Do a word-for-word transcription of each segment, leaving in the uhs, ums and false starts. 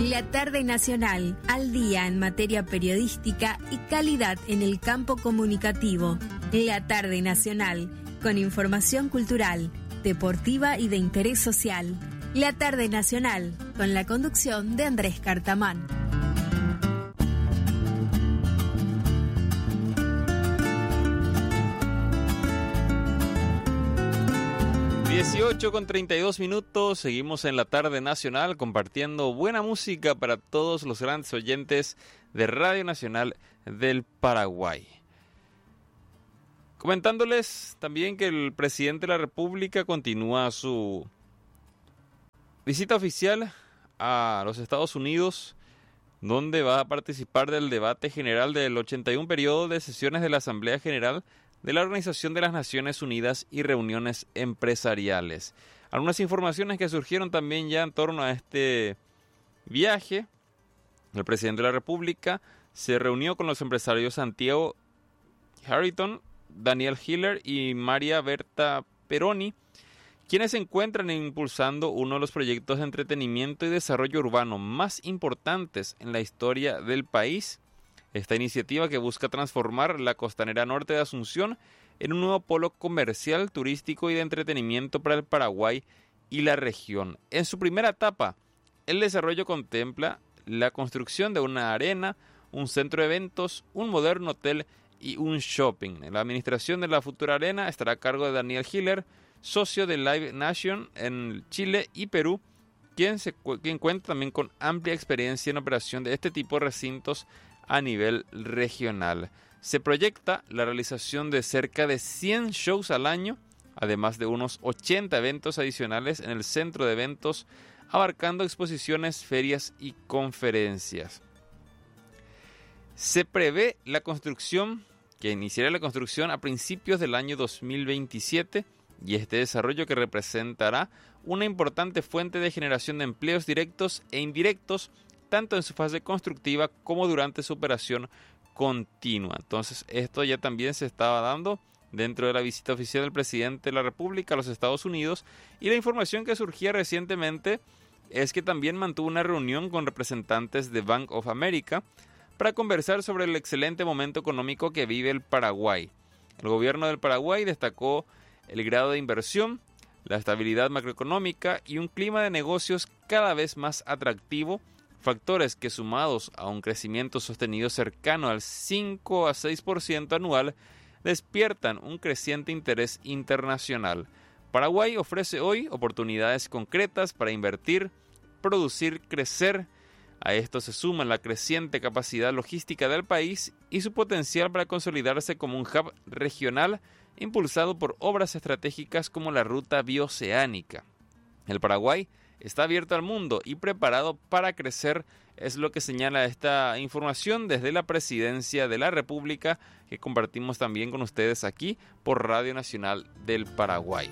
La Tarde Nacional, al día en materia periodística y calidad en el campo comunicativo. La Tarde Nacional, con información cultural, deportiva y de interés social. La Tarde Nacional, con la conducción de Andrés Cartamán. dieciocho con treinta y dos minutos, seguimos en la Tarde Nacional compartiendo buena música para todos los grandes oyentes de Radio Nacional del Paraguay. Comentándoles también que el presidente de la República continúa su visita oficial a los Estados Unidos, donde va a participar del debate general del ochenta y uno periodo de sesiones de la Asamblea General de la Organización de las Naciones Unidas y reuniones empresariales. Algunas informaciones que surgieron también ya en torno a este viaje. El presidente de la República se reunió con los empresarios Santiago Harrington, Daniel Hiller y María Berta Peroni, quienes se encuentran impulsando uno de los proyectos de entretenimiento y desarrollo urbano más importantes en la historia del país. Esta iniciativa que busca transformar la costanera norte de Asunción en un nuevo polo comercial, turístico y de entretenimiento para el Paraguay y la región. En su primera etapa, el desarrollo contempla la construcción de una arena, un centro de eventos, un moderno hotel y un shopping. La administración de la futura arena estará a cargo de Daniel Hiller, socio de Live Nation en Chile y Perú, quien, se, quien cuenta también con amplia experiencia en operación de este tipo de recintos a nivel regional. Se proyecta la realización de cerca de cien shows al año, además de unos ochenta eventos adicionales en el centro de eventos, abarcando exposiciones, ferias y conferencias. Se prevé la construcción, que iniciará la construcción a principios del año dos mil veintisiete, y este desarrollo que representará una importante fuente de generación de empleos directos e indirectos, tanto en su fase constructiva como durante su operación continua. Entonces, esto ya también se estaba dando dentro de la visita oficial del presidente de la República a los Estados Unidos, y la información que surgía recientemente es que también mantuvo una reunión con representantes de Bank of America para conversar sobre el excelente momento económico que vive el Paraguay. El gobierno del Paraguay destacó el grado de inversión, la estabilidad macroeconómica y un clima de negocios cada vez más atractivo, factores que, sumados a un crecimiento sostenido cercano al cinco a seis por ciento anual, despiertan un creciente interés internacional. Paraguay ofrece hoy oportunidades concretas para invertir, producir, crecer. A esto se suma la creciente capacidad logística del país y su potencial para consolidarse como un hub regional impulsado por obras estratégicas como la ruta bioceánica. El Paraguay está abierto al mundo y preparado para crecer, es lo que señala esta información desde la Presidencia de la República, que compartimos también con ustedes aquí por Radio Nacional del Paraguay.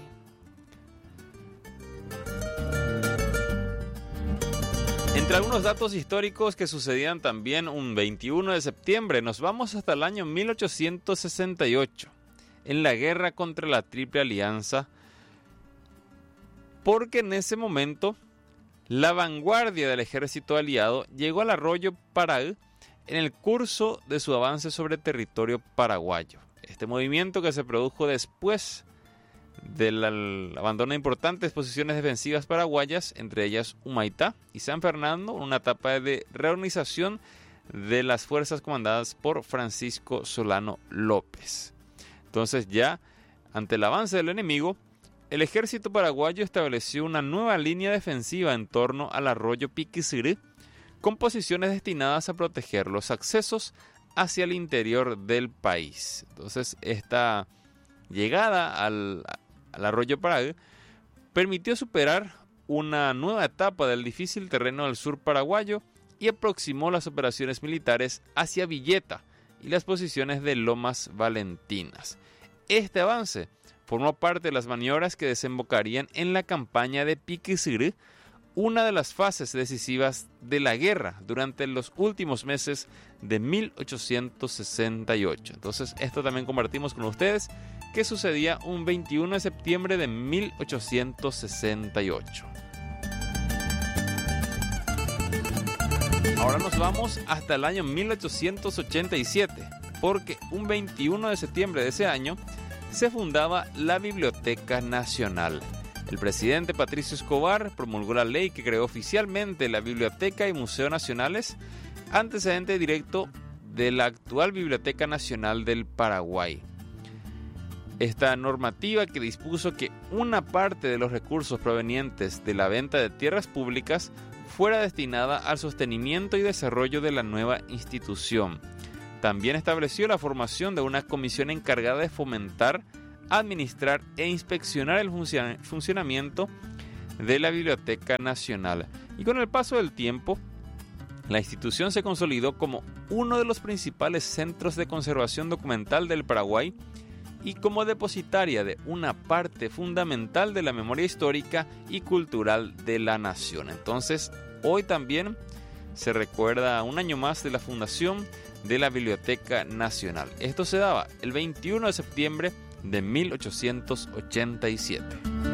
Entre algunos datos históricos que sucedían también un veintiuno de septiembre, nos vamos hasta el año mil ochocientos sesenta y ocho, en la guerra contra la Triple Alianza, porque en ese momento la vanguardia del ejército aliado llegó al arroyo Paraí en el curso de su avance sobre territorio paraguayo. Este movimiento, que se produjo después del abandono de importantes posiciones defensivas paraguayas, entre ellas Humaitá y San Fernando, una etapa de reorganización de las fuerzas comandadas por Francisco Solano López. Entonces, ya ante el avance del enemigo, el ejército paraguayo estableció una nueva línea defensiva en torno al arroyo Piquisirí, con posiciones destinadas a proteger los accesos hacia el interior del país. Entonces, esta llegada al, al arroyo Paraí permitió superar una nueva etapa del difícil terreno del sur paraguayo y aproximó las operaciones militares hacia Villeta y las posiciones de Lomas Valentinas. Este avance formó parte de las maniobras que desembocarían en la campaña de Piquisirí, una de las fases decisivas de la guerra durante los últimos meses de mil ochocientos sesenta y ocho. Entonces, esto también compartimos con ustedes, que sucedía un veintiuno de septiembre de mil ochocientos sesenta y ocho. Ahora nos vamos hasta el año mil ochocientos ochenta y siete, porque un veintiuno de septiembre de ese año se fundaba la Biblioteca Nacional. El presidente Patricio Escobar promulgó la ley que creó oficialmente la Biblioteca y Museo Nacionales, antecedente directo de la actual Biblioteca Nacional del Paraguay. Esta normativa que dispuso que una parte de los recursos provenientes de la venta de tierras públicas fuera destinada al sostenimiento y desarrollo de la nueva institución. También estableció la formación de una comisión encargada de fomentar, administrar e inspeccionar el func- funcionamiento de la Biblioteca Nacional. Y con el paso del tiempo, la institución se consolidó como uno de los principales centros de conservación documental del Paraguay y como depositaria de una parte fundamental de la memoria histórica y cultural de la nación. Entonces, hoy también se recuerda un año más de la fundación de la Biblioteca Nacional. Esto se daba el veintiuno de septiembre de mil ochocientos ochenta y siete.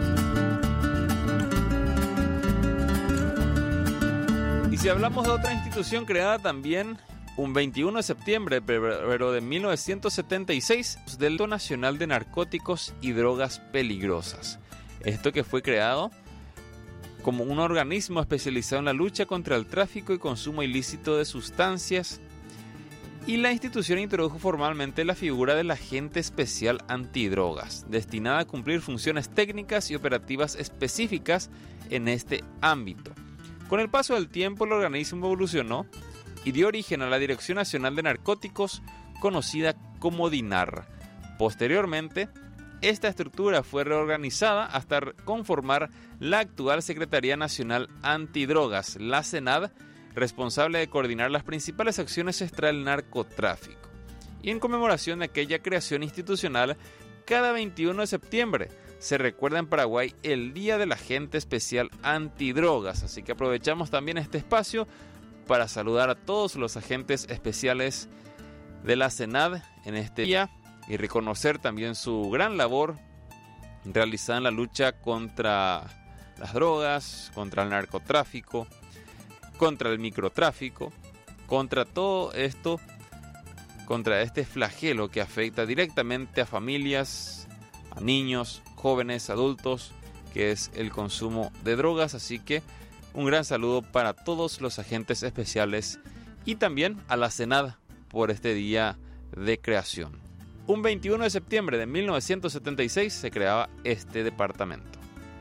Y si hablamos de otra institución creada también un veintiuno de septiembre, pero de mil novecientos setenta y seis, del Instituto Nacional de Narcóticos y Drogas Peligrosas. Esto que fue creado como un organismo especializado en la lucha contra el tráfico y consumo ilícito de sustancias, y la institución introdujo formalmente la figura del agente especial antidrogas, destinada a cumplir funciones técnicas y operativas específicas en este ámbito. Con el paso del tiempo, el organismo evolucionó y dio origen a la Dirección Nacional de Narcóticos, conocida como DINAR. Posteriormente, esta estructura fue reorganizada hasta conformar la actual Secretaría Nacional Antidrogas, la SENAD, responsable de coordinar las principales acciones contra el narcotráfico. Y en conmemoración de aquella creación institucional, cada veintiuno de septiembre se recuerda en Paraguay el Día del Agente Especial Antidrogas. Así que aprovechamos también este espacio para saludar a todos los agentes especiales de la SENAD en este día y reconocer también su gran labor realizada en la lucha contra las drogas, contra el narcotráfico, contra el microtráfico, contra todo esto, contra este flagelo que afecta directamente a familias, a niños, jóvenes, adultos, que es el consumo de drogas. Así que un gran saludo para todos los agentes especiales y también a la SENAD por este día de creación. Un veintiuno de septiembre de mil novecientos setenta y seis se creaba este departamento.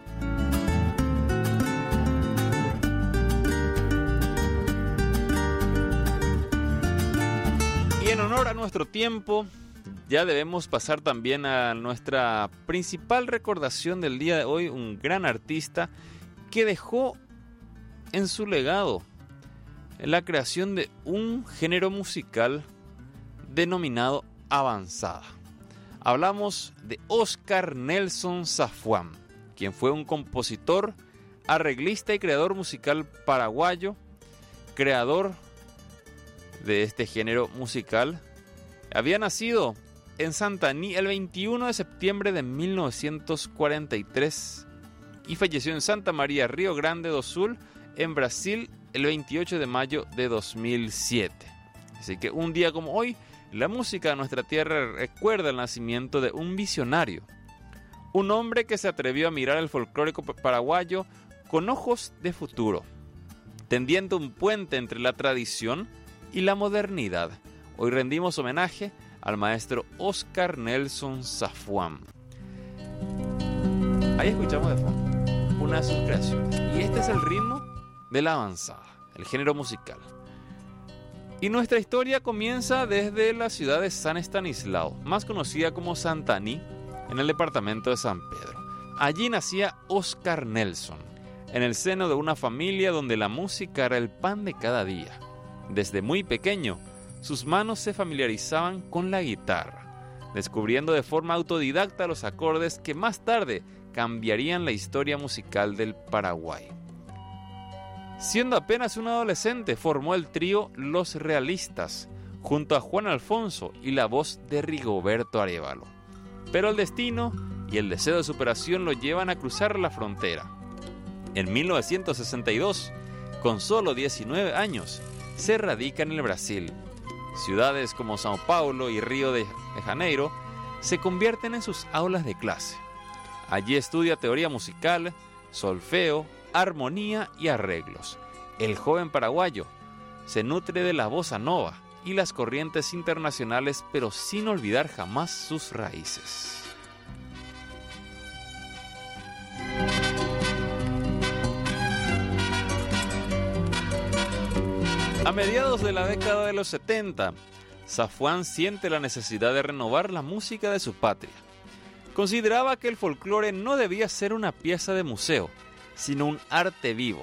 Y en honor a nuestro tiempo, ya debemos pasar también a nuestra principal recordación del día de hoy, un gran artista que dejó en su legado la creación de un género musical denominado avanzada. Hablamos de Oscar Nelson Safuán, quien fue un compositor, arreglista y creador musical paraguayo, creador de este género musical. Había nacido en Santaní el veintiuno de septiembre de mil novecientos cuarenta y tres y falleció en Santa María, Río Grande do Sul, en Brasil, el veintiocho de mayo de dos mil siete. Así que un día como hoy, la música de nuestra tierra recuerda el nacimiento de un visionario, un hombre que se atrevió a mirar el folclórico paraguayo con ojos de futuro, tendiendo un puente entre la tradición y la modernidad. Hoy rendimos homenaje al maestro Oscar Nelson Safuán. Ahí escuchamos de fondo una de sus creaciones, y este es el ritmo de la avanzada, el género musical. Y nuestra historia comienza desde la ciudad de San Estanislao, más conocida como Santaní, en el departamento de San Pedro. Allí nacía Oscar Nelson, en el seno de una familia donde la música era el pan de cada día. Desde muy pequeño, sus manos se familiarizaban con la guitarra, descubriendo de forma autodidacta los acordes que más tarde cambiarían la historia musical del Paraguay. Siendo apenas un adolescente, formó el trío Los Realistas, junto a Juan Alfonso y la voz de Rigoberto Arévalo. Pero el destino y el deseo de superación lo llevan a cruzar la frontera. En mil novecientos sesenta y dos, con solo diecinueve años, se radica en el Brasil. Ciudades como Sao Paulo y Río de Janeiro se convierten en sus aulas de clase. Allí estudia teoría musical, solfeo, armonía y arreglos. El joven paraguayo se nutre de la bossa nova y las corrientes internacionales, pero sin olvidar jamás sus raíces. A mediados de la década de los setenta, Safwan siente la necesidad de renovar la música de su patria. Consideraba que el folclore no debía ser una pieza de museo, sino un arte vivo,